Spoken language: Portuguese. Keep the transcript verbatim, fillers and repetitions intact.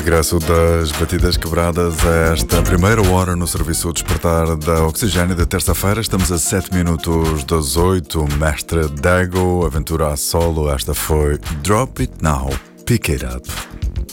regresso das batidas quebradas a esta primeira hora no serviço Despertar da Oxigênio da terça-feira. Estamos a sete minutos das oito. Mestre Dago, aventura a solo. Esta foi Drop It Now, Pick It Up.